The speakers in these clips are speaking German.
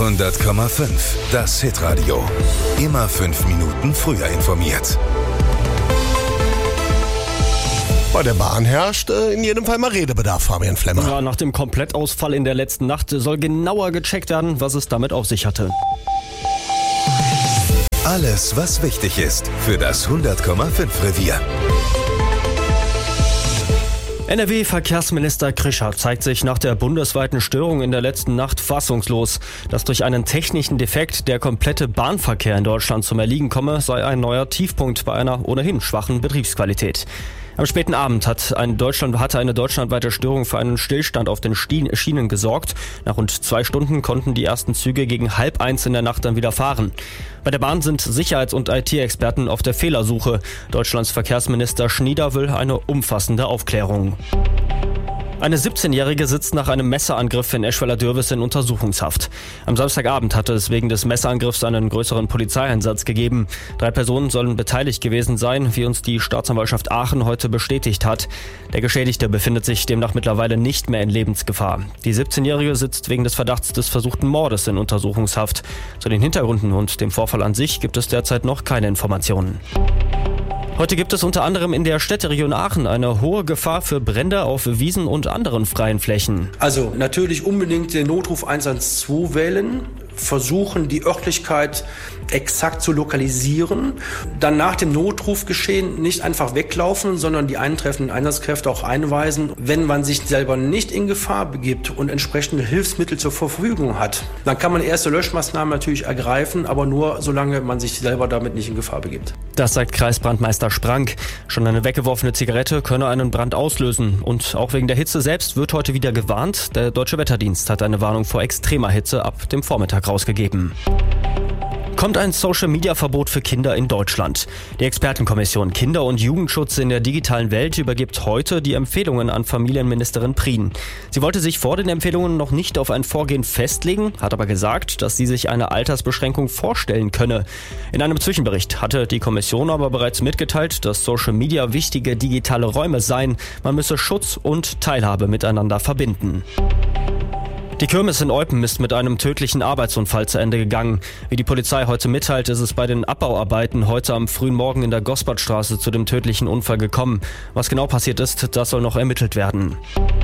100,5. Das Hitradio. Immer 5 Minuten früher informiert. Bei der Bahn herrscht in jedem Fall mal Redebedarf, Fabian Flemmer. Ja, nach dem Komplettausfall in der letzten Nacht soll genauer gecheckt werden, was es damit auf sich hatte. Alles, was wichtig ist für das 100,5 Revier. NRW-Verkehrsminister Krischer zeigt sich nach der bundesweiten Störung in der letzten Nacht fassungslos. Dass durch einen technischen Defekt der komplette Bahnverkehr in Deutschland zum Erliegen komme, sei ein neuer Tiefpunkt bei einer ohnehin schwachen Betriebsqualität. Am späten Abend hatte eine deutschlandweite Störung für einen Stillstand auf den Schienen gesorgt. Nach rund 2 Stunden konnten die ersten Züge gegen 12:30 in der Nacht dann wieder fahren. Bei der Bahn sind Sicherheits- und IT-Experten auf der Fehlersuche. Deutschlands Verkehrsminister Schnieder will eine umfassende Aufklärung. Eine 17-Jährige sitzt nach einem Messerangriff in Eschweiler-Dürwes in Untersuchungshaft. Am Samstagabend hatte es wegen des Messerangriffs einen größeren Polizeieinsatz gegeben. 3 Personen sollen beteiligt gewesen sein, wie uns die Staatsanwaltschaft Aachen heute bestätigt hat. Der Geschädigte befindet sich demnach mittlerweile nicht mehr in Lebensgefahr. Die 17-Jährige sitzt wegen des Verdachts des versuchten Mordes in Untersuchungshaft. Zu den Hintergründen und dem Vorfall an sich gibt es derzeit noch keine Informationen. Heute gibt es unter anderem in der Städteregion Aachen eine hohe Gefahr für Brände auf Wiesen und anderen freien Flächen. Also natürlich unbedingt den Notruf 112 wählen, versuchen die Örtlichkeit exakt zu lokalisieren. Dann nach dem Notrufgeschehen nicht einfach weglaufen, sondern die eintreffenden Einsatzkräfte auch einweisen. Wenn man sich selber nicht in Gefahr begibt und entsprechende Hilfsmittel zur Verfügung hat, dann kann man erste Löschmaßnahmen natürlich ergreifen, aber nur solange man sich selber damit nicht in Gefahr begibt. Das sagt Kreisbrandmeister Sprank. Schon eine weggeworfene Zigarette könne einen Brand auslösen. Und auch wegen der Hitze selbst wird heute wieder gewarnt. Der Deutsche Wetterdienst hat eine Warnung vor extremer Hitze ab dem Vormittag rausgegeben. Kommt ein Social-Media-Verbot für Kinder in Deutschland. Die Expertenkommission Kinder- und Jugendschutz in der digitalen Welt übergibt heute die Empfehlungen an Familienministerin Prien. Sie wollte sich vor den Empfehlungen noch nicht auf ein Vorgehen festlegen, hat aber gesagt, dass sie sich eine Altersbeschränkung vorstellen könne. In einem Zwischenbericht hatte die Kommission aber bereits mitgeteilt, dass Social-Media wichtige digitale Räume seien. Man müsse Schutz und Teilhabe miteinander verbinden. Die Kirmes in Eupen ist mit einem tödlichen Arbeitsunfall zu Ende gegangen. Wie die Polizei heute mitteilt, ist es bei den Abbauarbeiten heute am frühen Morgen in der Gospertstraße zu dem tödlichen Unfall gekommen. Was genau passiert ist, das soll noch ermittelt werden.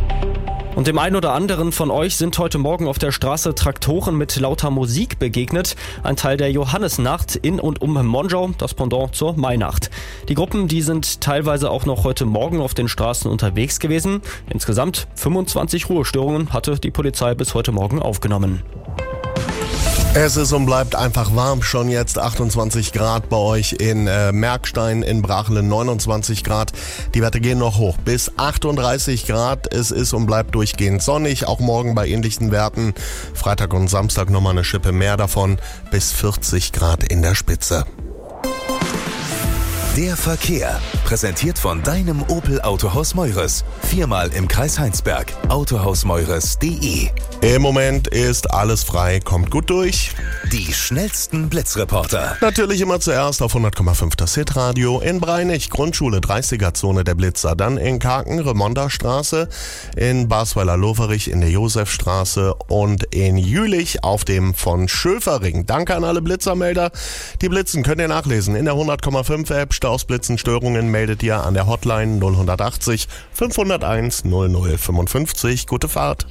Und dem einen oder anderen von euch sind heute Morgen auf der Straße Traktoren mit lauter Musik begegnet. Ein Teil der Johannisnacht in und um Monschau, das Pendant zur Mainacht. Die Gruppen, die sind teilweise auch noch heute Morgen auf den Straßen unterwegs gewesen. Insgesamt 25 Ruhestörungen hatte die Polizei bis heute Morgen aufgenommen. Es ist und bleibt einfach warm, schon jetzt 28 Grad bei euch in Merkstein, in Brachelen 29 Grad. Die Werte gehen noch hoch bis 38 Grad. Es ist und bleibt durchgehend sonnig, auch morgen bei ähnlichen Werten. Freitag und Samstag nochmal eine Schippe mehr davon, bis 40 Grad in der Spitze. Der Verkehr, präsentiert von deinem Opel Autohaus Meures. 4-mal im Kreis Heinsberg. Autohausmeures.de. Im Moment ist alles frei, kommt gut durch. Die schnellsten Blitzreporter. Natürlich immer zuerst auf 100,5 das Hitradio. In Breinig, Grundschule 30er-Zone der Blitzer. Dann in Kaken, Remonda-Straße. In Basweiler-Loverich in der Josefstraße. Und in Jülich auf dem von Schöfering. Danke an alle Blitzermelder. Die Blitzen könnt ihr nachlesen in der 100,5 App. Stausblitzen, Störungen meldet ihr an der Hotline 0180 501 0055. Gute Fahrt.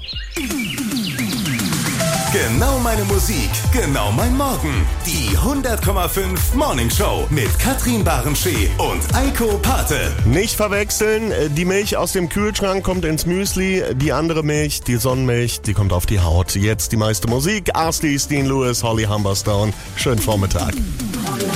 Genau meine Musik, genau mein Morgen. Die 100,5 Morning Show mit Katrin Barenschee und Eiko Pate. Nicht verwechseln, die Milch aus dem Kühlschrank kommt ins Müsli, die andere Milch, die Sonnenmilch, die kommt auf die Haut. Jetzt die meiste Musik, Astley, Dean Lewis, Holly Humberstone. Schönen Vormittag.